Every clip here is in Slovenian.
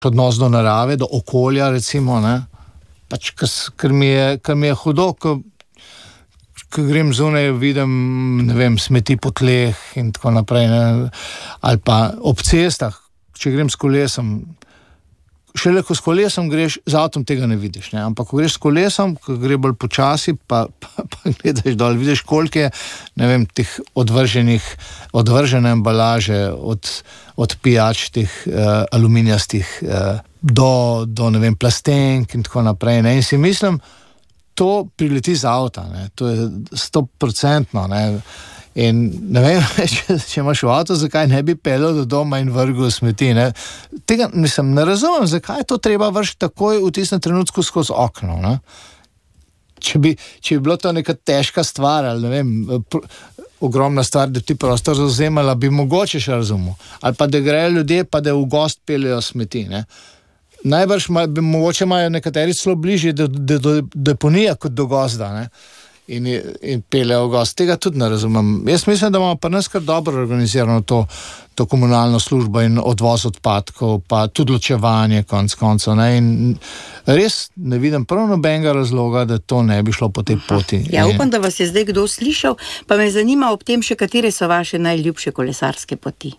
odnos do narave, do okolja, recimo, ne, pač, ker mi je hudo, ko grem zunaj, vidim, ne vem, smeti po tleh in tako naprej, ne, ali pa ob cestah, če grem s kolesom, šele ko s kolesom greš, z avtom tega ne vidiš, ne? Ampak ko greš s kolesom, ko gre bolj počasi, pa gledaš dol, vidiš koliko je, ne vem, teh odvržene embalaže od pijač, teh aluminijastih do ne vem, plastenk in tako naprej, ne? In si mislim, to prileti z avta, ne? To je 100%, ne? In ne vem, če imaš v avto, zakaj ne bi peljal do doma in vrgel smeti, ne? Tega ne razumem, zakaj je to treba vršiti takoj v tistem trenutku skozi okno, ne? Če bi bilo to neka težka stvar, ali ne vem, ogromna stvar, da ti prostor zavzemala, bi mogoče še razumel. Ali pa da grejo ljudje, pa da v gost peljejo smeti, ne? Najbrž mogoče imajo nekateri celo bližje do deponija kot do gozda, ne? In peljejo gost. Tega tudi ne razumem. Jaz mislim, da imamo pa nas kar dobro organizirano to komunalno službo in odvoz odpadkov, pa tudi ločevanje konec koncev, ne? In res ne vidim prav nobenega razloga, da to ne bi šlo po tej poti. Ja, upam, da vas je zdaj kdo slišal, pa me zanima ob tem še, katere so vaše najljubše kolesarske poti.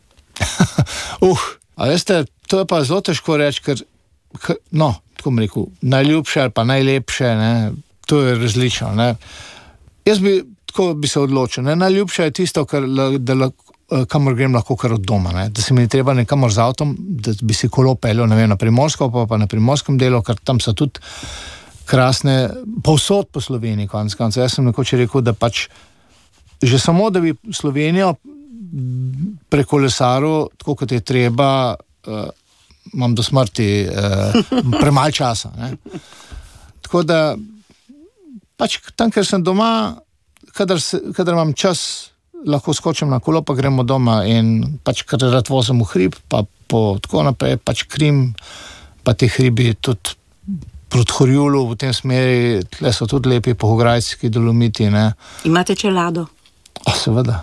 A veste, to je pa zelo težko reči, ker no, tako bom rekel, najljubše ali pa najlepše, ne? To je različno, ne? Jaz bi se odločil, ne? Najljubše je tisto, kamor grem lahko kar od doma, ne? Da se mi ni treba nekamor z avtom, da bi si kolo peljal, ne vem, na Primorsko, pa na Primorskem delu, ker tam so tudi krasne, povsod po Sloveniji, konec koncev. Jaz sem nekoč rekel, da pač že samo, da bi Slovenijo prekolesaril, tako kot je treba, imam do smrti premalo časa, ne? Tako da pač tam, ker sem doma, kadar imam čas, lahko skočim na kolo, pa gremo doma in pač, ker rad vozim v hrib, pa tako naprej, pač Krim, pa te hribi tudi proti Horjulu, v tem smeri, tle so tudi lepi Pohograjski Dolomiti, ne. Imate čelado? Seveda.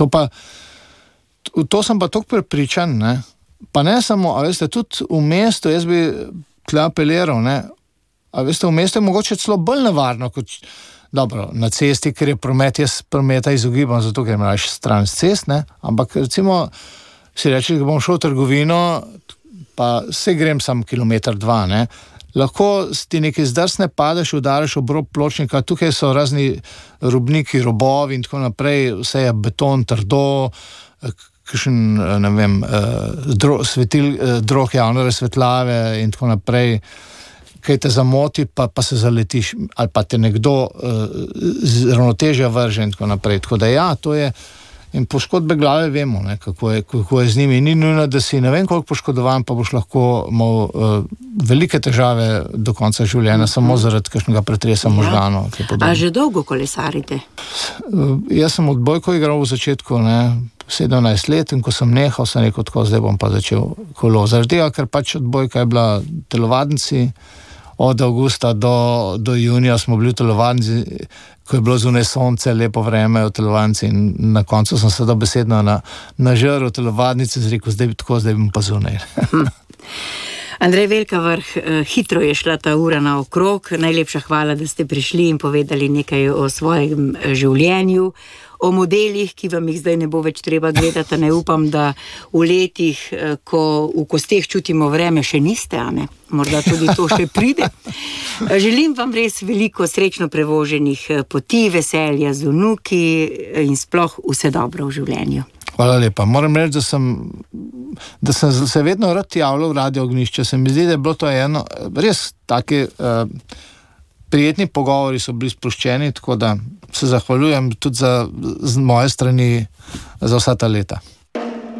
To sem pa toliko prepričan, ne. Pa ne samo, a veste, tudi v mestu, jaz bi tle apeliral, ne. A veste, v mestu je mogoče celo bolj nevarno kot, dobro, na cesti, ker je promet, jaz prometa izogibam, zato ker imaš stran s cest, ne, ampak recimo si reči, da bom šel v trgovino, pa se grem sam 1,2 kilometra, ne, lahko ti nekaj zdrsne, padeš, udariš ob rob pločnika, tukaj so razni robniki, robovi in tako naprej, vse je beton, trdo, kakšen, ne vem, drog javne razsvetljave in tako naprej, kaj te zamoti, pa se zaletiš, ali pa te nekdo z ravnotežja vrže in tako naprej. Tako da ja, to je, in poškodbe glave vemo, ne, kako je z njimi. Ni nujno, da si ne vem koliko poškodovan, pa boš lahko imel velike težave do konca življenja, samo zaradi kakšnega pretresa možganov. A že dolgo kolesarite? Jaz sem odbojko igral v začetku, ne, 17 let, in ko sem nehal, sem rekel tako, zdaj bom pa začel kolo. Zaradi tega, ker pač odbojka je bila telovadnici, od avgusta do junija smo bili v telovadnici, ko je bilo zunaj sonce, lepo vreme v telovadnici, in na koncu sem se dobesedno nažrl v telovadnici, rekel, zdaj bom pa zunaj. Andrej Velka Vrh, hitro je šla ta ura naokrog, najlepša hvala, da ste prišli in povedali nekaj o svojem življenju, o modelih, ki vam jih zdaj ne bo več treba gledati, ne upam, da v letih, ko v kosteh čutimo vreme, še niste, a ne? Morda tudi to še pride. Želim vam res veliko srečno prevoženih poti, veselja z vnuki in sploh vse dobro v življenju. Hvala lepa. Moram reči, da sem se vedno rad javljal v Radio Ognjišče. Se mi zdi, da je bilo to eno, res taki prijetni pogovori so bili sproščeni, tako da se zahvaljujem tudi z moje strani za vsa ta leta.